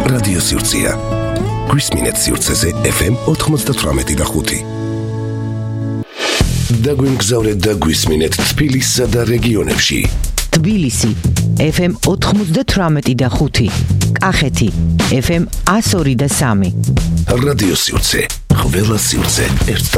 რადიო სივრცეა. გვისმინეთ სივრცეზე FM 98.5. დაგვიმგზავრეთ და გვისმინეთ თბილისსა და რეგიონებში. თბილისი FM 98.5, კახეთი FM 102.3. რადიო სივრცე, ყველა სივრცე ერთ